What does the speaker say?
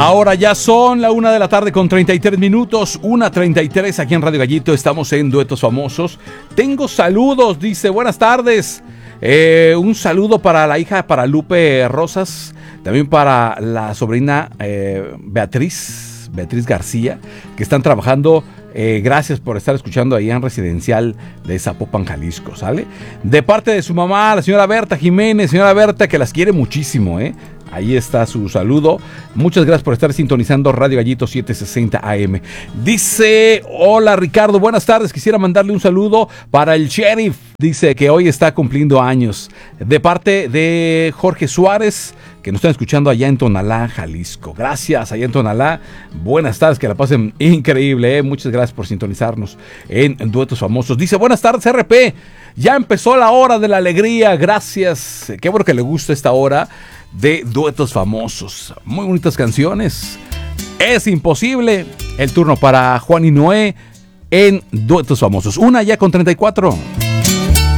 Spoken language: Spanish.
Ahora ya son la 1:33 p.m, 1:33 aquí en Radio Gallito. Estamos en Duetos Famosos. Tengo saludos, dice, buenas tardes. Un saludo para la hija, para Lupe Rosas, también para la sobrina Beatriz García, que están trabajando. Gracias por estar escuchando ahí en Residencial de Zapopan, Jalisco, ¿sale? De parte de su mamá, la señora Berta Jiménez, señora Berta, que las quiere muchísimo, Ahí está su saludo. Muchas gracias por estar sintonizando Radio Gallito 760 AM. Dice, hola Ricardo, buenas tardes. Quisiera mandarle un saludo para el sheriff. Dice que hoy está cumpliendo años. De parte de Jorge Suárez, que nos están escuchando allá en Tonalá, Jalisco. Gracias, allá en Tonalá. Buenas tardes, que la pasen increíble, Muchas gracias por sintonizarnos en Duetos Famosos. Dice, buenas tardes, RP. Ya empezó la hora de la alegría. Gracias. Qué bueno que le gusta esta hora de Duetos Famosos. Muy bonitas canciones. Es imposible. El turno para Juan y Noé en Duetos Famosos. 1:34 p.m.